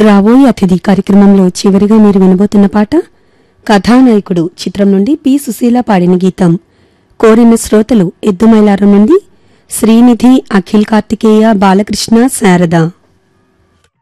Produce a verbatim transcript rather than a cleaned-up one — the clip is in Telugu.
రాబోయే అతిథి కార్యక్రమంలో చివరిగా మీరు వినబోతున్న పాట కథానాయకుడు చిత్రం నుండి పి సుశీల పాడిన గీతం. కోరిన శ్రోతలు ఎద్దుమైలారం నుండి శ్రీనిధి, అఖిల్ కార్తికేయ, బాలకృష్ణ, శారద.